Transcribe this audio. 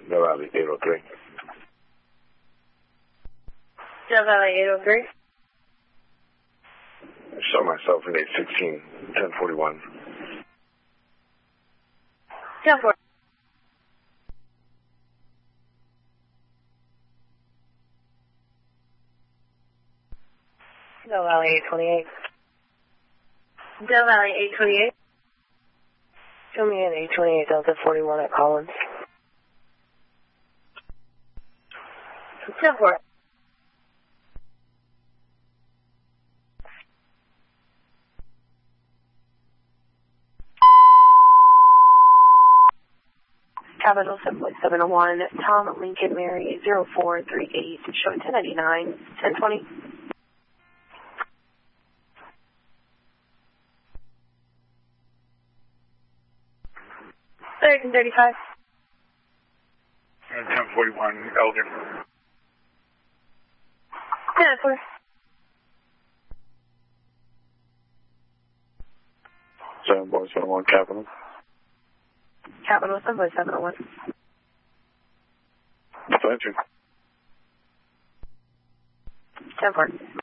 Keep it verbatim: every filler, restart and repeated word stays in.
Del Valley eight oh three. Del Valley eight oh three. I shot myself in eight sixteen, ten forty-one. ten forty. Del Valley eight twenty-eight. Del Valley eight twenty-eight. Show me an eight twenty-eight Delta forty-one at Collins. ten four. Capital seven point seven one, Tom Lincoln Mary zero four three eight, showing ten ninety-nine, ten twenty. thirteen thirty-five. And ten forty-one, Elgin. ten four. seven point seven one, Capital. Capital seven point seven one. Thank you. ten four.